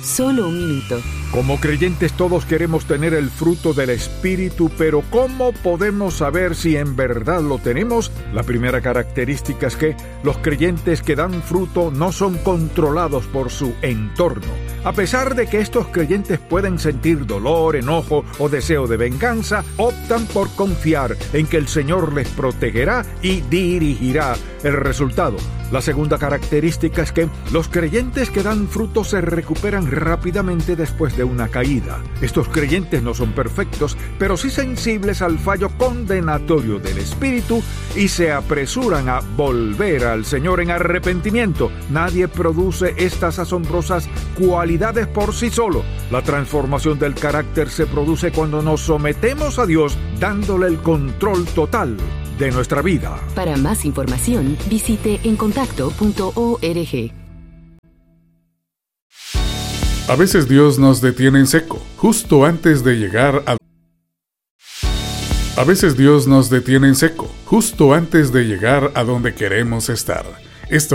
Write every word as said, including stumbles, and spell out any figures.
Solo un minuto. Como creyentes todos queremos tener el fruto del Espíritu, pero ¿cómo podemos saber si en verdad lo tenemos? La primera característica es que los creyentes que dan fruto no son controlados por su entorno. A pesar de que estos creyentes pueden sentir dolor, enojo o deseo de venganza, optan por confiar en que el Señor les protegerá y dirigirá el resultado. La segunda característica es que los creyentes que dan fruto se recuperan rápidamente después de una caída. Estos creyentes no son perfectos, pero sí sensibles al fallo condenatorio del Espíritu y se apresuran a volver al Señor en arrepentimiento. Nadie produce estas asombrosas cualidades por sí solo. La transformación del carácter se produce cuando nos sometemos a Dios, dándole el control total de nuestra vida. Para más información, visite encontacto punto org. A veces Dios nos detiene en seco, justo antes de llegar a... A veces Dios nos detiene en seco, justo antes de llegar a donde queremos estar. Esto